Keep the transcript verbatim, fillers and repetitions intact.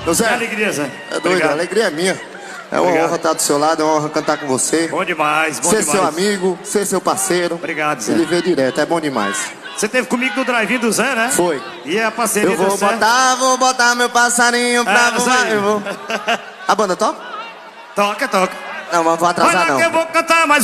Ô Zé, que alegria, Zé. É doido, a alegria é minha. É uma Obrigado. honra estar do seu lado, é uma honra cantar com você. Bom demais, bom ser demais. seu amigo, ser seu parceiro. Obrigado, Zé. Ele vê direto, é bom demais. Você teve comigo no drive-in do Zé, né? Foi. E a parceria Eu vou deu certo. botar, vou botar meu passarinho pra Ah, voar. Eu vou... A banda toca? Toca, toca. Não, mas não vou atrasar Olha não. que eu vou cantar mais